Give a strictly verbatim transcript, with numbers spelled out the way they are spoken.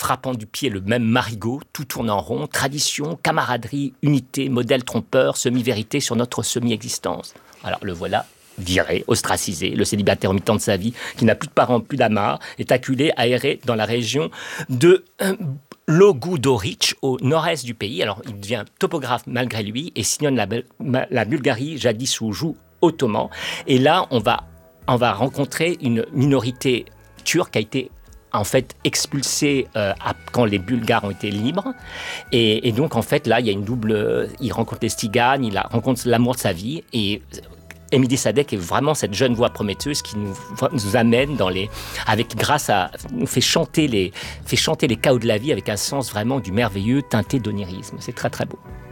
frappant du pied le même marigot, tout tourne en rond, tradition, camaraderie, unité, modèle trompeur, semi-vérité sur notre semi-existence. Alors le voilà viré, ostracisé, le célibataire au mi-temps de sa vie, qui n'a plus de parents, plus d'amas, est acculé, aéré dans la région de euh, Logudoric, au nord-est du pays. Alors il devient topographe malgré lui et sillonne la, la Bulgarie, jadis sous joug ottoman. Et là, on va, on va rencontrer une minorité turque qui a été en fait expulsé euh, à, quand les Bulgares ont été libres. Et, et donc, en fait, là, il y a une double... Il rencontre les Tsiganes, il a, rencontre l'amour de sa vie. Et Émilie Sadek est vraiment cette jeune voix prometteuse qui nous, nous amène dans les... Avec, grâce à... nous fait chanter, les, fait chanter les chaos de la vie avec un sens vraiment du merveilleux teinté d'onirisme. C'est très, très beau.